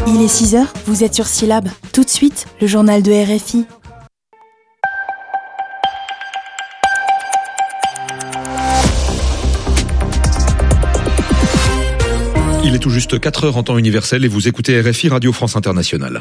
Il est 6h, vous êtes sur Syllab. Tout de suite, le journal de RFI. Il est tout juste 4h en temps universel et vous écoutez RFI Radio France Internationale.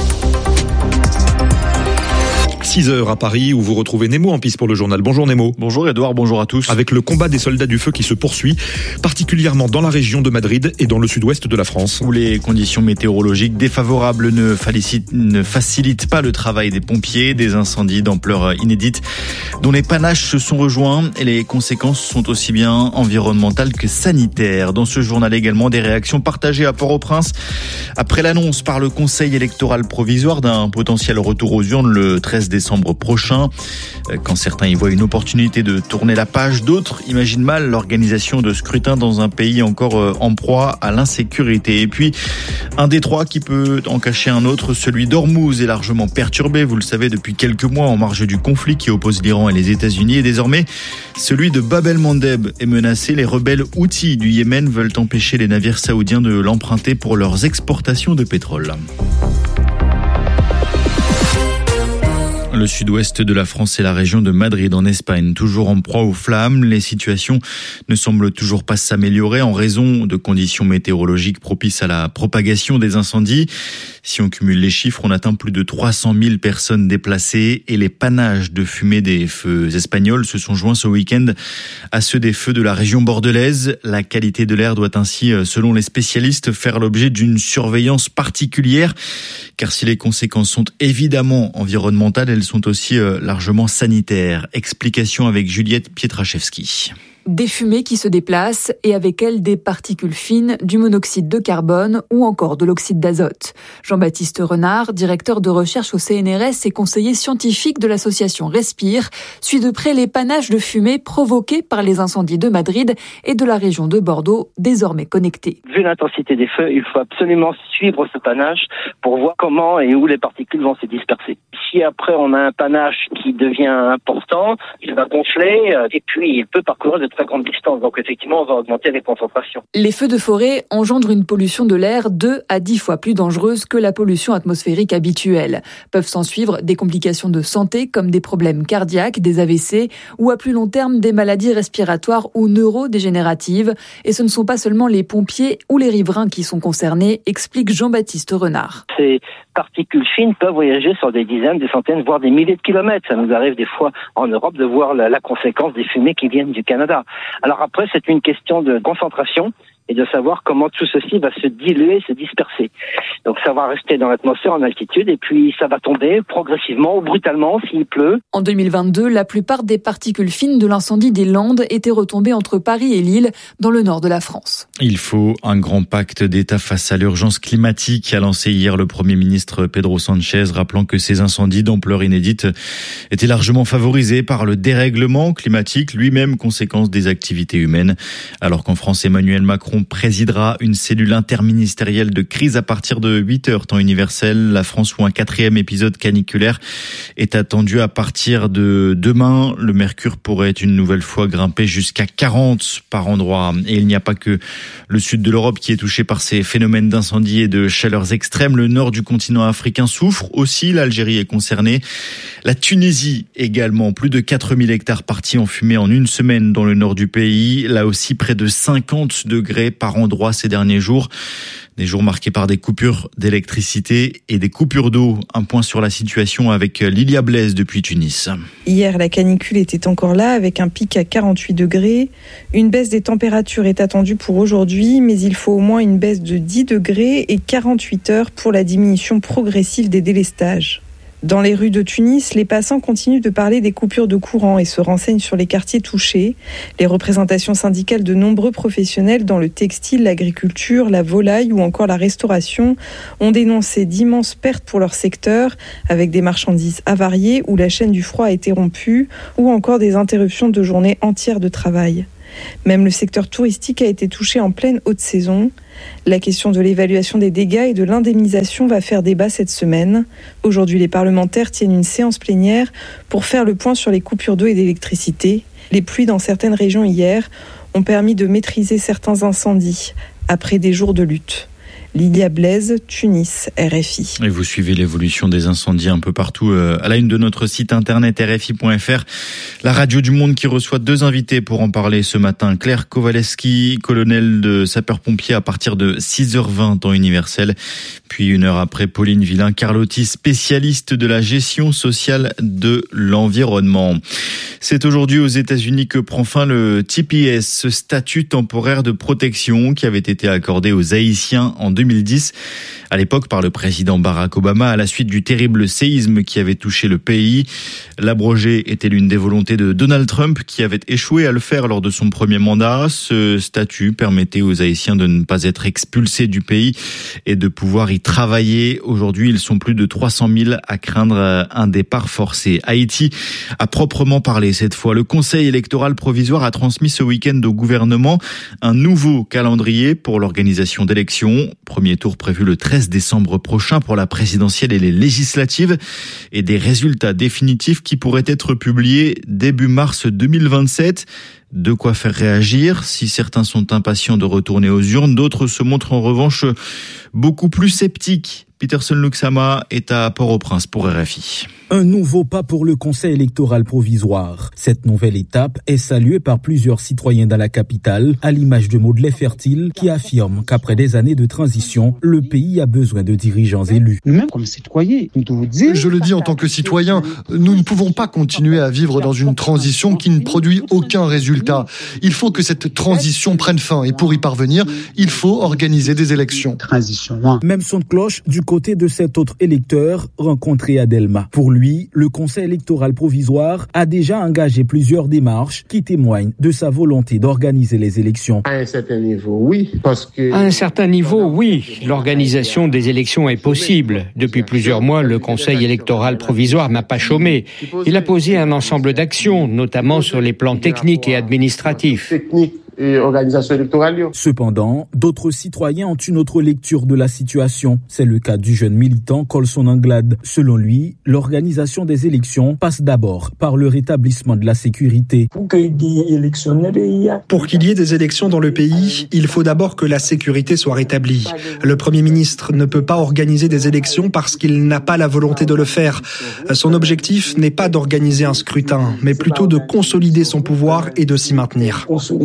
6h à Paris où vous retrouvez Nemo en piste pour le journal. Bonjour Nemo. Bonjour Edouard, bonjour à tous. Avec le combat des soldats du feu qui se poursuit, particulièrement dans la région de Madrid et dans le sud-ouest de la France. Où les conditions météorologiques défavorables ne facilitent pas le travail des pompiers, des incendies d'ampleur inédite dont les panaches se sont rejoints et les conséquences sont aussi bien environnementales que sanitaires. Dans ce journal également, des réactions partagées à Port-au-Prince après l'annonce par le Conseil électoral provisoire d'un potentiel retour aux urnes le 13 décembre prochain. Quand certains y voient une opportunité de tourner la page, d'autres imaginent mal l'organisation de scrutins dans un pays encore en proie à l'insécurité. Et puis, un détroit qui peut en cacher un autre, celui d'Ormuz est largement perturbé, vous le savez, depuis quelques mois en marge du conflit qui oppose l'Iran et les États-Unis. Et désormais, celui de Bab el-Mandeb est menacé. Les rebelles Houthis du Yémen veulent empêcher les navires saoudiens de l'emprunter pour leurs exportations de pétrole. Le sud-ouest de la France et la région de Madrid en Espagne, toujours en proie aux flammes. Les situations ne semblent toujours pas s'améliorer en raison de conditions météorologiques propices à la propagation des incendies. Si on cumule les chiffres, on atteint plus de 300 000 personnes déplacées et les panaches de fumée des feux espagnols se sont joints ce week-end à ceux des feux de la région bordelaise. La qualité de l'air doit ainsi, selon les spécialistes, faire l'objet d'une surveillance particulière, car si les conséquences sont évidemment environnementales, elles sont aussi largement sanitaires. Explication avec Juliette Pietraszewski. Des fumées qui se déplacent et avec elles des particules fines, du monoxyde de carbone ou encore de l'oxyde d'azote. Jean-Baptiste Renard, directeur de recherche au CNRS et conseiller scientifique de l'association Respire, suit de près les panaches de fumée provoqués par les incendies de Madrid et de la région de Bordeaux, désormais connectés. Vu l'intensité des feux, il faut absolument suivre ce panache pour voir comment et où les particules vont se disperser. Si après on a un panache qui devient important, il va gonfler et puis il peut parcourir de très grande distance. Donc effectivement, on va augmenter les concentrations. Les feux de forêt engendrent une pollution de l'air 2 à 10 fois plus dangereuse que la pollution atmosphérique habituelle. Peuvent s'en suivre des complications de santé comme des problèmes cardiaques, des AVC ou à plus long terme des maladies respiratoires ou neurodégénératives. Et ce ne sont pas seulement les pompiers ou les riverains qui sont concernés, explique Jean-Baptiste Renard. Ces particules fines peuvent voyager sur des dizaines, des centaines, voire des milliers de kilomètres. Ça nous arrive des fois en Europe de voir la conséquence des fumées qui viennent du Canada. Alors après, c'est une question de concentration et de savoir comment tout ceci va se diluer, se disperser. Donc ça va rester dans l'atmosphère en altitude et puis ça va tomber progressivement ou brutalement s'il pleut. En 2022, la plupart des particules fines de l'incendie des Landes étaient retombées entre Paris et Lille, dans le nord de la France. Il faut un grand pacte d'État face à l'urgence climatique, a lancé hier le Premier ministre Pedro Sánchez, rappelant que ces incendies d'ampleur inédite étaient largement favorisés par le dérèglement climatique, lui-même conséquence des activités humaines. Alors qu'en France, Emmanuel Macron présidera une cellule interministérielle de crise à partir de 8h temps universel. La France où un 4e épisode caniculaire est attendu à partir de demain. Le mercure pourrait une nouvelle fois grimper jusqu'à 40 par endroit. Et il n'y a pas que le sud de l'Europe qui est touché par ces phénomènes d'incendie et de chaleurs extrêmes. Le nord du continent africain souffre aussi. L'Algérie est concernée. La Tunisie également. Plus de 4000 hectares partis en fumée en une semaine dans le nord du pays. Là aussi, près de 50 degrés par endroit ces derniers jours. Des jours marqués par des coupures d'électricité et des coupures d'eau. Un point sur la situation avec Lilia Blaise depuis Tunis. Hier, la canicule était encore là avec un pic à 48 degrés. Une baisse des températures est attendue pour aujourd'hui, mais il faut au moins une baisse de 10 degrés et 48 heures pour la diminution progressive des délestages. Dans les rues de Tunis, les passants continuent de parler des coupures de courant et se renseignent sur les quartiers touchés. Les représentations syndicales de nombreux professionnels dans le textile, l'agriculture, la volaille ou encore la restauration ont dénoncé d'immenses pertes pour leur secteur, avec des marchandises avariées où la chaîne du froid a été rompue ou encore des interruptions de journées entières de travail. Même le secteur touristique a été touché en pleine haute saison. La question de l'évaluation des dégâts et de l'indemnisation va faire débat cette semaine. Aujourd'hui, les parlementaires tiennent une séance plénière pour faire le point sur les coupures d'eau et d'électricité. Les pluies dans certaines régions hier ont permis de maîtriser certains incendies après des jours de lutte. Lilia Blaise, Tunis, RFI. Et vous suivez l'évolution des incendies un peu partout à la une de notre site internet rfi.fr. La radio du Monde qui reçoit 2 invités pour en parler ce matin. Claire Kowaleski, colonel de sapeurs-pompiers à partir de 6h20 temps universel. Puis 1 heure après, Pauline Villain-Carlotti, spécialiste de la gestion sociale de l'environnement. C'est aujourd'hui aux États-Unis que prend fin le TPS, ce statut temporaire de protection qui avait été accordé aux Haïtiens en 2010, à l'époque par le président Barack Obama à la suite du terrible séisme qui avait touché le pays. L'abroger était l'une des volontés de Donald Trump qui avait échoué à le faire lors de son premier mandat. Ce statut permettait aux Haïtiens de ne pas être expulsés du pays et de pouvoir y travailler. Aujourd'hui, ils sont plus de 300 000 à craindre un départ forcé. Haïti a proprement parlé cette fois. Le Conseil électoral provisoire a transmis ce week-end au gouvernement un nouveau calendrier pour l'organisation d'élections. Premier tour prévu le 13 décembre prochain pour la présidentielle et les législatives et des résultats définitifs qui pourraient être publiés début mars 2027. De quoi faire réagir. Si certains sont impatients de retourner aux urnes, d'autres se montrent en revanche beaucoup plus sceptiques. Peterson Luxama est à Port-au-Prince pour RFI. Un nouveau pas pour le Conseil électoral provisoire. Cette nouvelle étape est saluée par plusieurs citoyens dans la capitale, à l'image de Maudley Fertile, qui affirme qu'après des années de transition, le pays a besoin de dirigeants élus. Nous-mêmes, comme citoyens, nous devons dire... Je le dis en tant que citoyen, nous ne pouvons pas continuer à vivre dans une transition qui ne produit aucun résultat. Il faut que cette transition prenne fin et pour y parvenir, il faut organiser des élections. Même son de cloche du côté de cet autre électeur rencontré à Delma. Pour lui, le Conseil électoral provisoire a déjà engagé plusieurs démarches qui témoignent de sa volonté d'organiser les élections. À un certain niveau, oui, parce que... À un certain niveau, oui, l'organisation des élections est possible. Depuis plusieurs mois, le Conseil électoral provisoire n'a pas chômé. Il a posé un ensemble d'actions, notamment sur les plans techniques et administratifs. Et organisation électorale. Cependant, d'autres citoyens ont une autre lecture de la situation. C'est le cas du jeune militant Colson Anglade. Selon lui, l'organisation des élections passe d'abord par le rétablissement de la sécurité. Pour qu'il y ait des élections dans le pays, il faut d'abord que la sécurité soit rétablie. Le Premier ministre ne peut pas organiser des élections parce qu'il n'a pas la volonté de le faire. Son objectif n'est pas d'organiser un scrutin, mais plutôt de consolider son pouvoir et de s'y maintenir.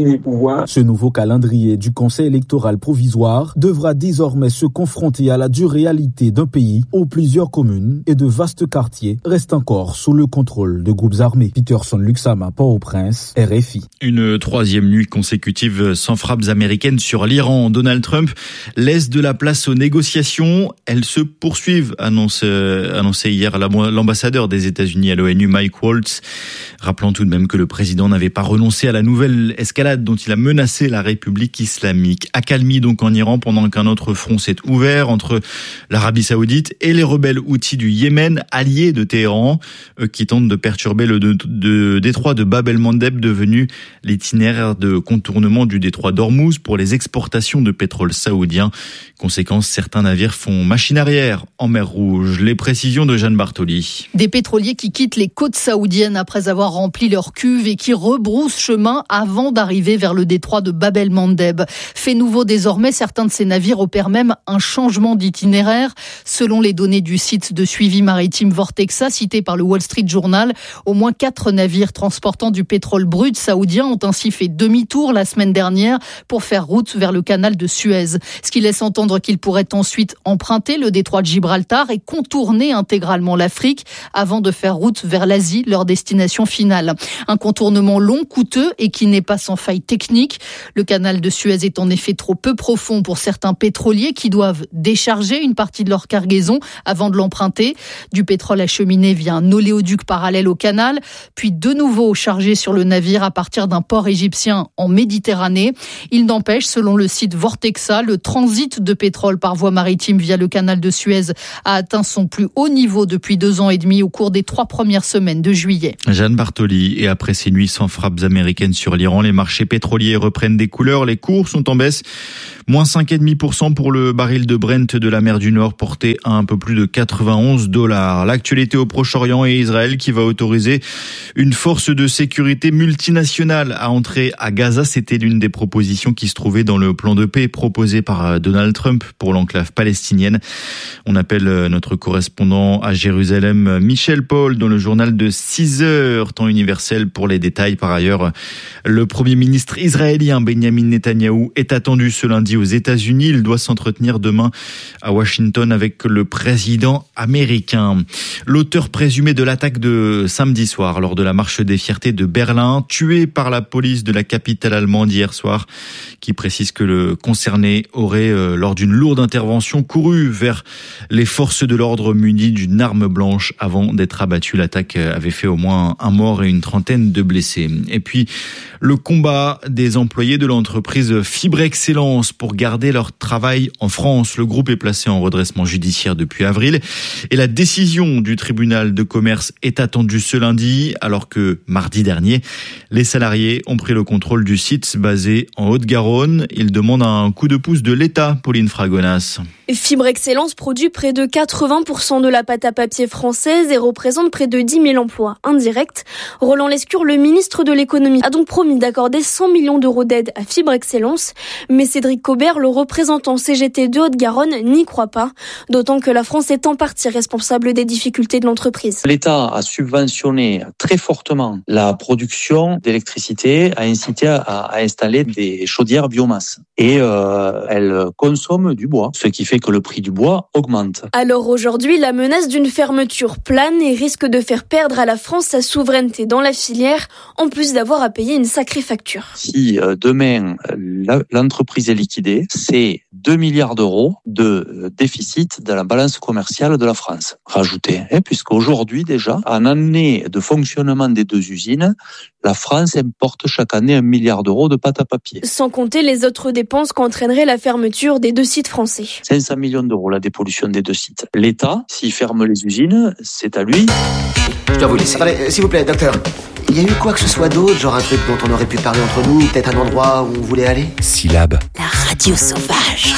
Ce nouveau calendrier du Conseil électoral provisoire devra désormais se confronter à la dure réalité d'un pays où plusieurs communes et de vastes quartiers restent encore sous le contrôle de groupes armés. Peterson Luxama, Port-au-Prince, RFI. Une 3e nuit consécutive sans frappes américaines sur l'Iran. Donald Trump laisse de la place aux négociations. Elles se poursuivent, annoncé hier l'ambassadeur des États-Unis à l'ONU, Mike Waltz. Rappelant tout de même que le président n'avait pas renoncé à la nouvelle escalade dont il a menacé la République islamique. Accalmie donc en Iran pendant qu'un autre front s'est ouvert entre l'Arabie Saoudite et les rebelles houthis du Yémen, alliés de Téhéran, qui tentent de perturber le détroit de Bab el-Mandeb, devenu l'itinéraire de contournement du détroit d'Ormuz pour les exportations de pétrole saoudien. Conséquence, certains navires font machine arrière en mer Rouge. Les précisions de Jeanne Bartoli. Des pétroliers qui quittent les côtes saoudiennes après avoir rempli leur cuve et qui rebroussent chemin avant d'arriver vers le détroit de Bab el-Mandeb. Fait nouveau désormais, certains de ces navires opèrent même un changement d'itinéraire. Selon les données du site de suivi maritime Vortexa, cité par le Wall Street Journal, au moins 4 navires transportant du pétrole brut saoudien ont ainsi fait demi-tour la semaine dernière pour faire route vers le canal de Suez. Ce qui laisse entendre qu'ils pourraient ensuite emprunter le détroit de Gibraltar et contourner intégralement l'Afrique avant de faire route vers l'Asie, leur destination finale. Un contournement long, coûteux et qui n'est pas sans faille technique. Le canal de Suez est en effet trop peu profond pour certains pétroliers qui doivent décharger une partie de leur cargaison avant de l'emprunter. Du pétrole acheminé via un oléoduc parallèle au canal, puis de nouveau chargé sur le navire à partir d'un port égyptien en Méditerranée. Il n'empêche, selon le site Vortexa, le transit de pétrole par voie maritime via le canal de Suez a atteint son plus haut niveau depuis 2 ans et demi au cours des 3 premières semaines de juillet. Jeanne Bartoli, et après ces nuits sans frappes américaines sur l'Iran, les marchés pétroliers pétroliers reprennent des couleurs. Les cours sont en baisse. Moins 5,5% pour le baril de Brent de la mer du Nord, porté à un peu plus de $91. L'actualité au Proche-Orient et Israël qui va autoriser une force de sécurité multinationale à entrer à Gaza. C'était l'une des propositions qui se trouvait dans le plan de paix proposé par Donald Trump pour l'enclave palestinienne. On appelle notre correspondant à Jérusalem, Michel Paul, dans le journal de 6 heures, temps universel pour les détails. Par ailleurs, le Premier ministre israélien Benjamin Netanyahou est attendu ce lundi aux États-Unis. Il doit s'entretenir demain à Washington avec le président américain. L'auteur présumé de l'attaque de samedi soir lors de la marche des fiertés de Berlin, tué par la police de la capitale allemande hier soir, qui précise que le concerné aurait, lors d'une lourde intervention, couru vers les forces de l'ordre munies d'une arme blanche avant d'être abattu. L'attaque avait fait au moins un mort et une trentaine de blessés. Et puis, le combat des employés de l'entreprise Fibre Excellence pour garder leur travail en France. Le groupe est placé en redressement judiciaire depuis avril et la décision du tribunal de commerce est attendue ce lundi, alors que mardi dernier, les salariés ont pris le contrôle du site basé en Haute-Garonne. Ils demandent un coup de pouce de l'État, Pauline Fragonas. Fibre Excellence produit près de 80% de la pâte à papier française et représente près de 10 000 emplois indirects. Roland Lescure, le ministre de l'économie, a donc promis d'accorder 100 millions d'euros d'aide à Fibre Excellence. Mais Cédric Cobert, le représentant CGT de Haute-Garonne, n'y croit pas. D'autant que la France est en partie responsable des difficultés de l'entreprise. L'État a subventionné très fortement la production d'électricité, a incité à installer des chaudières biomasse. Et elle consomme du bois, ce qui fait que le prix du bois augmente. Alors aujourd'hui, la menace d'une fermeture plane et risque de faire perdre à la France sa souveraineté dans la filière, en plus d'avoir à payer une sacrée facture. Si demain l'entreprise est liquidée, c'est 2 milliards d'euros de déficit de la balance commerciale de la France. Rajouté, puisqu'aujourd'hui déjà, en année de fonctionnement des deux usines, la France importe chaque année 1 milliard d'euros de pâte à papier. Sans compter les autres dépenses qu'entraînerait la fermeture des 2 sites français. 500 millions d'euros la dépollution des 2 sites. L'État, s'il ferme les usines, c'est à lui. Je dois vous laisser. Attendez, s'il vous plaît, docteur. Il y a eu quoi que ce soit d'autre, genre un truc dont on aurait pu parler entre nous, peut-être un endroit où on voulait aller ? Syllabe. La radio sauvage.